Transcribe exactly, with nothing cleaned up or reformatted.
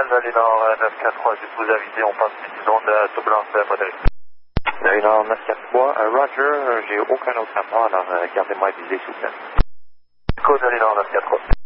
Signal de Lénore neuf quatre trois, juste vous aviser, on passe une zone de turbulence modérée. Lénore neuf quatre trois, uh, Roger, j'ai aucun autre rapport, alors euh, gardez-moi avisé s'il vous plaît. Code de Lénore neuf quatre trois.